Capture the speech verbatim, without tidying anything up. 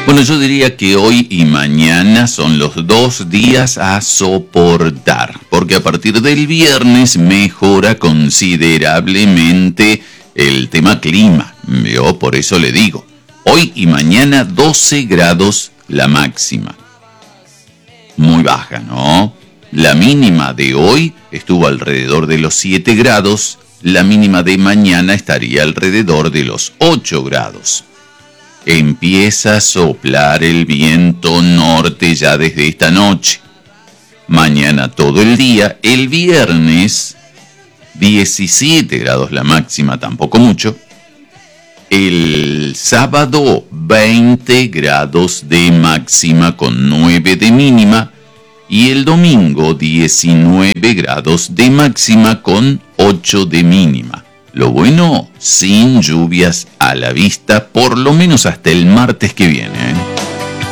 Bueno, yo diría que hoy y mañana son los dos días a soportar, porque a partir del viernes mejora considerablemente el tema clima. Yo por eso le digo, hoy y mañana doce grados la máxima. Muy baja, ¿no? La mínima de hoy estuvo alrededor de los siete grados, la mínima de mañana estaría alrededor de los ocho grados. Empieza a soplar el viento norte ya desde esta noche. Mañana todo el día, el viernes diecisiete grados la máxima, tampoco mucho. El sábado veinte grados de máxima con nueve de mínima. Y el domingo diecinueve grados de máxima con ocho de mínima. Lo bueno, sin lluvias a la vista, por lo menos hasta el martes que viene.